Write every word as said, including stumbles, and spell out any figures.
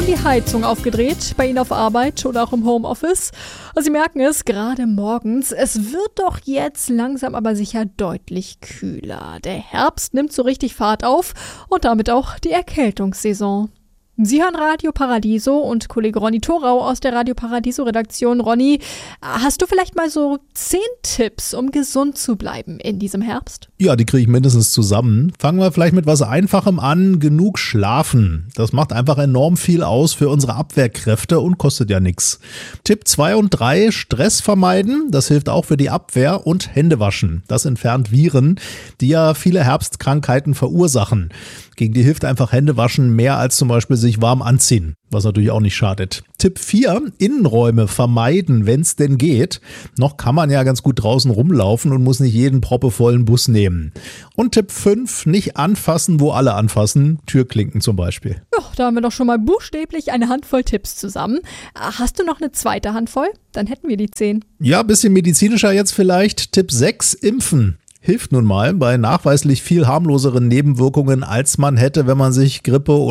schon die Heizung aufgedreht, bei Ihnen auf Arbeit oder auch im Homeoffice? Sie merken es gerade morgens, es wird doch jetzt langsam aber sicher deutlich kühler. Der Herbst nimmt so richtig Fahrt auf und damit auch die Erkältungssaison. Sie hören Radio Paradiso und Kollege Ronny Thorau aus der Radio Paradiso Redaktion. Ronny, hast du vielleicht mal so zehn Tipps, um gesund zu bleiben in diesem Herbst? Ja, die kriege ich mindestens zusammen. Fangen wir vielleicht mit was Einfachem an. Genug schlafen. Das macht einfach enorm viel aus für unsere Abwehrkräfte und kostet ja nichts. Tipp zwei und drei, Stress vermeiden. Das hilft auch für die Abwehr. Und Hände waschen. Das entfernt Viren, die ja viele Herbstkrankheiten verursachen. Gegen die hilft einfach Hände waschen mehr als zum Beispiel sich warm anziehen, was natürlich auch nicht schadet. Tipp vier, Innenräume vermeiden, wenn es denn geht. Noch kann man ja ganz gut draußen rumlaufen und muss nicht jeden proppevollen Bus nehmen. Und Tipp fünf, nicht anfassen, wo alle anfassen, Türklinken zum Beispiel. Ja, da haben wir doch schon mal buchstäblich eine Handvoll Tipps zusammen. Hast du noch eine zweite Handvoll? Dann hätten wir die zehn. Ja, bisschen medizinischer jetzt vielleicht. Tipp sechs, impfen. Hilft nun mal bei nachweislich viel harmloseren Nebenwirkungen, als man hätte, wenn man sich Grippe oder